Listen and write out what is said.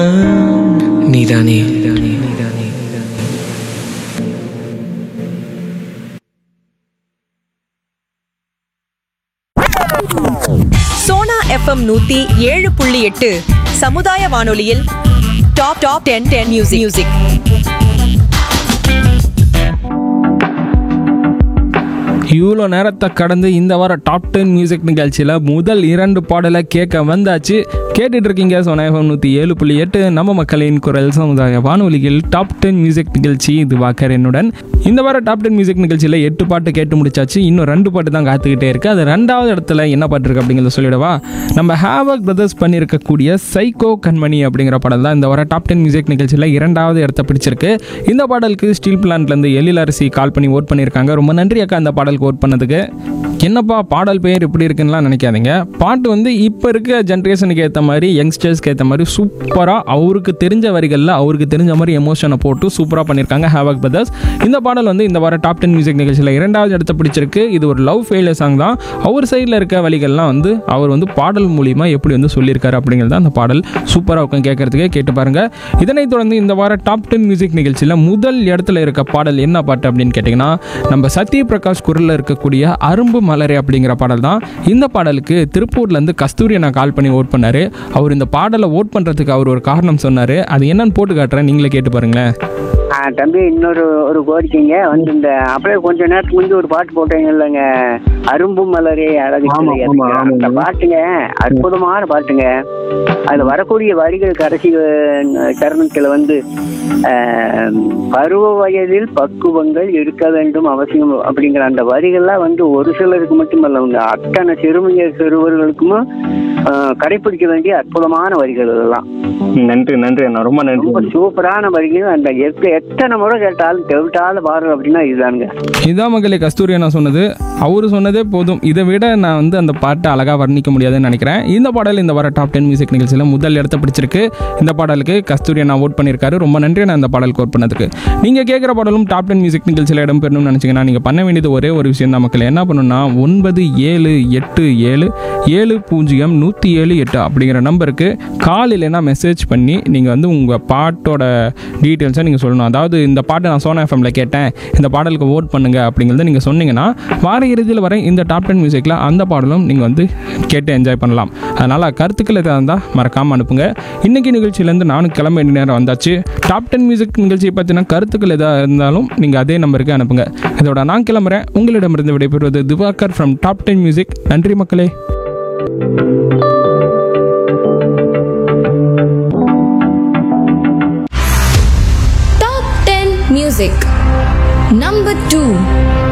நீதானே சோனா எஃப்எம் 107.8 சமுதாய வானொலியில் டாப் 10 மியூசிக். இவ்வளோ நேரத்தை கடந்து இந்த வாரம் டாப் 10 மியூசிக் நிகழ்ச்சியில் முதல் 2 பாடலை கேட்க வந்தாச்சு. கேட்டுட்டு இருக்கீங்க சோனா எஃப்எம் 107.8 நம்ம மக்களின் குரல் சமுதாய வானொலியில் டாப் 10 மியூசிக் நிகழ்ச்சி. இது வாக்கர் என்னுடன். இந்த வாரம் டாப் 10 மியூசிக் நிகழ்ச்சியில் 8 பாட்டு கேட்டு முடிச்சாச்சு. இன்னும் 2 பாட்டு தான் காத்துக்கிட்டே இருக்கு. அது 2வது இடத்துல என்ன பாட்டு இருக்கு அப்படிங்கிறத சொல்லிடவா. நம்ம ஹேவக் பிரதர்ஸ் பண்ணியிருக்கக்கூடிய சைக்கோ கண்மணி அப்படிங்கிற பாடல் தான் இந்த வாரம் டாப் 10 மியூசிக் நிகழ்ச்சியில் 2வது இடத்த பிடிச்சிருக்கு. இந்த பாடலுக்கு ஸ்டீல் பிளான்ட்லேருந்து எழிலரசி கால் பண்ணி ஓட் பண்ணியிருக்காங்க. ரொம்ப நன்றி அக்கா இந்த பாடலுக்கு ஓட் பண்ணதுக்கு. என்னப்பா பாடல் பெயர் இப்படி இருக்குன்னுலாம் நினைக்காதீங்க. பாட்டு வந்து இப்போ இருக்க ஜென்ரேஷனுக்கு ஏற்ற மாதிரி, யங்ஸ்டர்ஸ்க்கு ஏற்ற மாதிரி சூப்பராக அவருக்கு தெரிஞ்ச வரிகளில் அவருக்கு தெரிஞ்ச மாதிரி எமோஷனை போட்டு சூப்பராக பண்ணியிருக்காங்க ஹேவக் பிரதர்ஸ். இந்த பாடல் வந்து இந்த வாரம் டாப் 10 மியூசிக் நிகழ்ச்சியில் 2வது இடத்த பிடிச்சிருக்கு. இது ஒரு லவ் ஃபெயிலியர் சாங் தான். அவர் சைடில் இருக்க வழிகள்லாம் வந்து அவர் வந்து பாடல் மூலிமா எப்படி வந்து சொல்லியிருக்காரு அப்படிங்கிறது தான் அந்த பாடல். சூப்பராக இருக்கும் கேட்கறதுக்கே, கேட்டு பாருங்கள். இதனைத் தொடர்ந்து இந்த வாரம் டாப் 10 மியூசிக் நிகழ்ச்சியில் முதல் இடத்துல இருக்க பாடல் என்ன பாட்டு அப்படின்னு கேட்டிங்கன்னா, நம்ம சத்ய பிரகாஷ் குரலில் இருக்கக்கூடிய அரும்பு மலரே அப்படிங்கிற பாடல் தான். இந்த பாடலுக்கு திருப்பூர்லேருந்து கஸ்தூரி நான் கால் பண்ணி ஓட் பண்ணார். அவர் இந்த பாடலை ஓட் பண்ணுறதுக்கு அவர் ஒரு காரணம் சொன்னார். அது என்னன்னு போட்டு காட்டுறேன், நீங்களே கேட்டு பாருங்களேன். தம்பி, இன்னொரு கோரிக்கைங்க வந்து இந்த அப்படியே கொஞ்ச நேரத்துக்கு முந்தி ஒரு பாட்டு போட்டீங்க இல்லைங்க, அரும்பு மலரே அழகு. அந்த பாட்டுங்க அற்புதமான பாட்டுங்க. அதுல வரக்கூடிய வரிகள் கடைசி தருணத்துல வந்து பருவ வயதில் பக்குவங்கள் இருக்க வேண்டும் அவசியம் அப்படிங்கிற அந்த வரிகள்லாம் வந்து ஒரு சிலருக்கு மட்டுமல்ல, அத்தனை சிறுவர்களுக்கும் கடைபிடிக்க வேண்டிய அற்புதமான வரிகள் எல்லாம். நன்றி அண்ணா, ரொம்ப நன்றி. ரொம்ப சூப்பரான வரிகள். அந்த எத்தனை முறை கேட்டாலும் பாடுறோம் அப்படின்னா இதுதானுங்க. இதான் மகளே கஸ்தூரி நான் சொன்னது. அவரு சொன்னதே போதும். இதை விட நான் வந்து அந்த பாட்டை அழகாக வர்ணிக்க முடியாதுன்னு நினைக்கிறேன். இந்த பாடல் இந்த வர டாப் 10 மியூசிக் நிகழ்ச்சியில் முதல் இடத்த பிடிச்சிருக்கு. இந்த பாடலுக்கு கஸ்தூரி நான் ஓட் பண்ணியிருக்காரு. ரொம்ப நன்றி நான் இந்த பாடலுக்கு ஓட் பண்ணதுக்கு. நீங்கள் கேட்குற பாடலும் டாப் 10 மியூசிக் நிகழ்ச்சியில் இடம் பெறணும்னு நினச்சிங்கன்னா நீங்கள் பண்ண வேண்டியது ஒரே ஒரு விஷயம் தான் மக்கள். என்ன பண்ணணும்னா 9787700178 அப்படிங்கிற நம்பருக்கு கால் இல்லைன்னா மெசேஜ் பண்ணி நீங்கள் வந்து உங்கள் பாட்டோட டீட்டெயில்ஸை நீங்கள் சொல்லணும். அதாவது இந்த பாட்டை நான் சோனா எஃப்எம்ல கேட்டேன், இந்த பாடலுக்கு ஓட் பண்ணுங்க அப்படிங்கிறத நீங்கள் சொன்னீங்கன்னா வார இறுதியில் வர இந்த டாப் 10 மியூசிக்கில் அந்த பாடலும் நீங்கள் வந்து கேட்டு என்ஜாய் பண்ணலாம். அதனால் கருத்துக்கள் எதாவது இருந்தால் மறக்காமல் அனுப்புங்க. இன்றைக்கி நிகழ்ச்சியிலேருந்து நானும் கிளம்ப வேண்டிய நேரம் வந்தாச்சு. டாப் 10 மியூசிக் நிகழ்ச்சியை பற்றின கருத்துக்கள் எதாக இருந்தாலும் நீங்கள் அதே நம்பருக்கு அனுப்புங்க. இதோட நான் கிளம்புறேன். உங்களிடமிருந்து விடைபெறுவது திவாகர் ஃப்ரம் டாப் 10 மியூசிக். நன்றி மக்களே. Top 10 Music Number 2.